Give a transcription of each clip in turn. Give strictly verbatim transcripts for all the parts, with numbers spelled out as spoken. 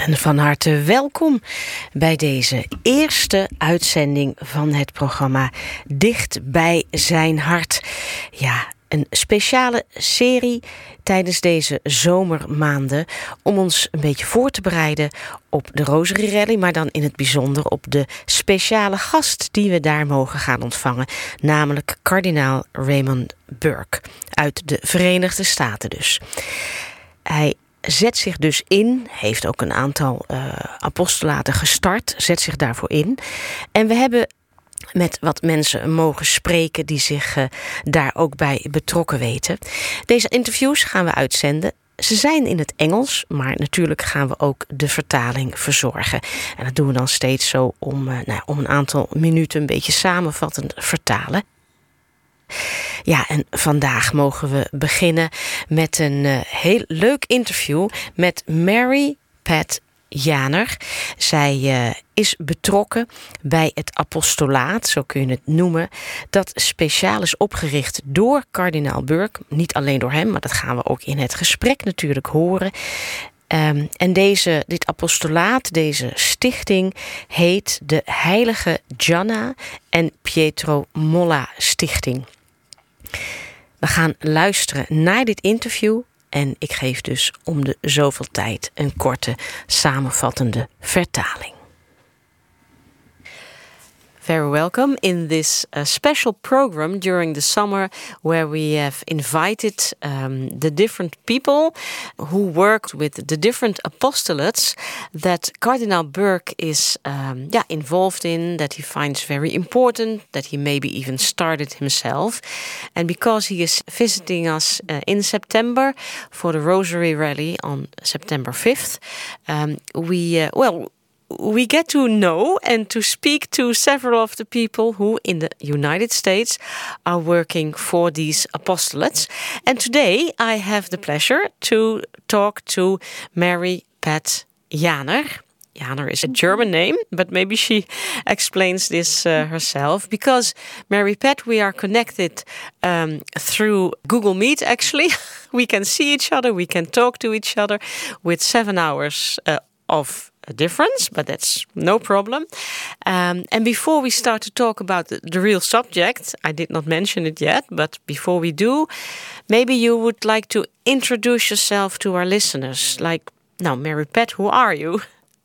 En van harte welkom bij deze eerste uitzending van het programma Dicht bij zijn hart. Ja, een speciale serie tijdens deze zomermaanden om ons een beetje voor te bereiden op de Rosary Rally, maar dan in het bijzonder op de speciale gast die we daar mogen gaan ontvangen, namelijk kardinaal Raymond Burke uit de Verenigde Staten dus. Hij zet zich dus in, heeft ook een aantal uh, apostolaten gestart, zet zich daarvoor in. En we hebben met wat mensen mogen spreken die zich uh, daar ook bij betrokken weten. Deze interviews gaan we uitzenden. Ze zijn in het Engels, maar natuurlijk gaan we ook de vertaling verzorgen. En dat doen we dan steeds zo om, uh, nou, om een aantal minuten een beetje samenvattend vertalen. Ja, en vandaag mogen we beginnen met een uh, heel leuk interview met Mary Pat Janer. Zij uh, is betrokken bij het apostolaat, zo kun je het noemen, dat speciaal is opgericht door kardinaal Burke. Niet alleen door hem, maar dat gaan we ook in het gesprek natuurlijk horen. Um, en deze, dit apostolaat, deze stichting, heet de Heilige Gianna en Pietro Molla Stichting. We gaan luisteren naar dit interview en ik geef dus om de zoveel tijd een korte samenvattende vertaling. Very welcome in this uh, special program during the summer where we have invited um, the different people who worked with the different apostolates that Cardinal Burke is um, yeah, involved in, that he finds very important, that he maybe even started himself. And because he is visiting us uh, in September for the Rosary Rally on September fifth, um, we, uh, well, we get to know and to speak to several of the people who in the United States are working for these apostolates. And today I have the pleasure to talk to Mary Pat Janer. Janer is a German name, but maybe she explains this uh, herself. Because, Mary Pat, we are connected um, through Google Meet, actually. We can see each other, we can talk to each other with seven hours uh, of a difference, but that's no problem. Um, and before we start to talk about the, the real subject, I did not mention it yet, but before we do, maybe you would like to introduce yourself to our listeners. Like, now, Mary Pat, who are you?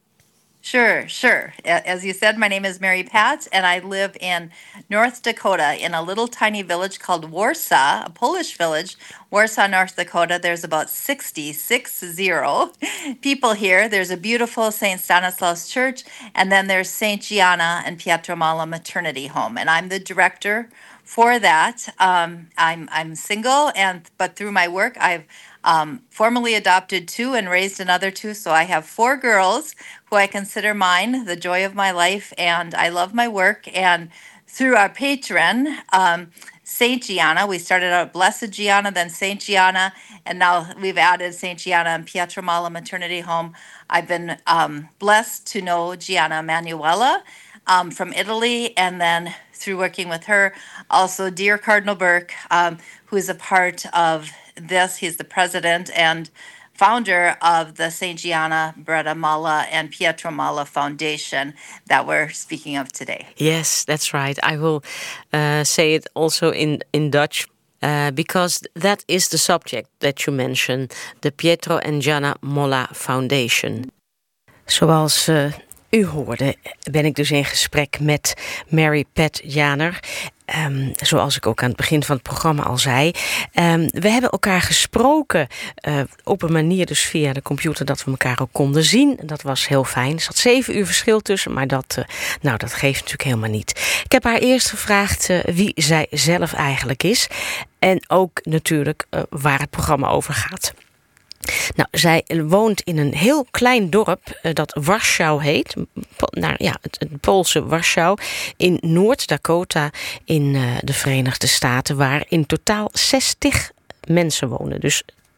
Sure, sure. As you said, my name is Mary Pat, and I live in North Dakota in a little tiny village called Warsaw, a Polish village, Warsaw, North Dakota. There's about sixty, six zero people here. There's a beautiful Saint Stanislaus Church, and then there's Saint Gianna and Pietro Molla Maternity Home, and I'm the director for that. Um, I'm I'm single, and but through my work, I've Um, formally adopted two and raised another two. So I have four girls who I consider mine, the joy of my life, and I love my work. And through our patron, um, Saint Gianna, we started out Blessed Gianna, then Saint Gianna, and now we've added Saint Gianna and Pietro Molla Maternity Home. I've been um, blessed to know Gianna Emanuela um, from Italy, and then through working with her, also dear Cardinal Burke, um, who is a part of this. He's the president and founder of the Saint Gianna, Breda Molla, and Pietro Molla Foundation that we're speaking of today. Yes, that's right. I will uh, say it also in, in Dutch, uh, because that is the subject that you mentioned, the Pietro and Gianna Molla Foundation. Zoals uh, u hoorde, ben ik dus in gesprek met Mary Pat Janer. Um, zoals ik ook aan het begin van het programma al zei. Um, we hebben elkaar gesproken uh, op een manier dus via de computer dat we elkaar ook konden zien. Dat was heel fijn. Er zat zeven uur verschil tussen, maar dat, uh, nou, dat geeft natuurlijk helemaal niet. Ik heb haar eerst gevraagd uh, wie zij zelf eigenlijk is. En ook natuurlijk uh, waar het programma over gaat. Nou, zij woont in een heel klein dorp uh, dat Warschau heet. Po- nou, ja, het, het Poolse Warschau in Noord-Dakota in uh, de Verenigde Staten, waar in totaal zestig mensen wonen. Dus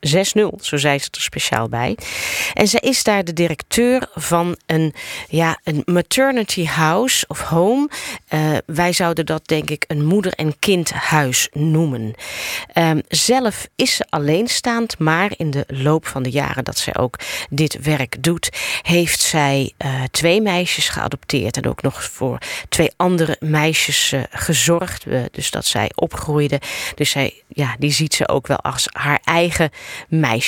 zes nul, zo zei ze er speciaal bij. En zij is daar de directeur van een, ja, een maternity house of home. Uh, wij zouden dat denk ik een moeder- en kindhuis noemen. Um, zelf is ze alleenstaand, maar in de loop van de jaren dat zij ook dit werk doet, heeft zij uh, twee meisjes geadopteerd en ook nog voor twee andere meisjes uh, gezorgd. Uh, dus dat zij opgroeiden. Dus zij, ja, die ziet ze ook wel als haar eigen meisje.